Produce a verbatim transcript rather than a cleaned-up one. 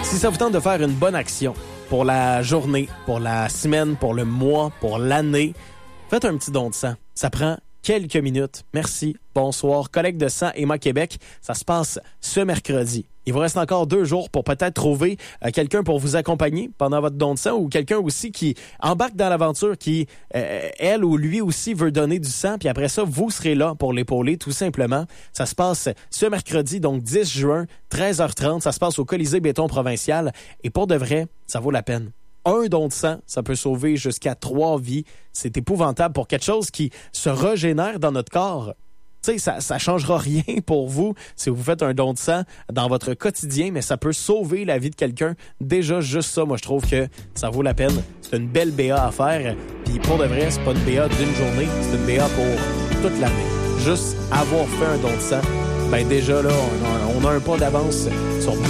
Si ça vous tente de faire une bonne action pour la journée, pour la semaine, pour le mois, pour l'année, faites un petit don de sang. Ça prend quelques minutes. Merci. Bonsoir. Collecte de sang Emma Québec. Ça se passe ce mercredi. Il vous reste encore deux jours pour peut-être trouver euh, quelqu'un pour vous accompagner pendant votre don de sang ou quelqu'un aussi qui embarque dans l'aventure, qui, euh, elle ou lui aussi, veut donner du sang. Puis après ça, vous serez là pour l'épauler, tout simplement. Ça se passe ce mercredi, donc dix juin, treize heures trente. Ça se passe au Colisée Béton Provincial. Et pour de vrai, ça vaut la peine. Un don de sang, ça peut sauver jusqu'à trois vies. C'est épouvantable pour quelque chose qui se régénère dans notre corps. Tu sais, ça, ça changera rien pour vous si vous faites un don de sang dans votre quotidien, mais ça peut sauver la vie de quelqu'un. Déjà, juste ça, moi, je trouve que ça vaut la peine. C'est une belle B A à faire. Puis pour de vrai, c'est pas une B A d'une journée, c'est une B A pour toute l'année. Juste avoir fait un don de sang, ben déjà, là, on a, on a un pas d'avance sur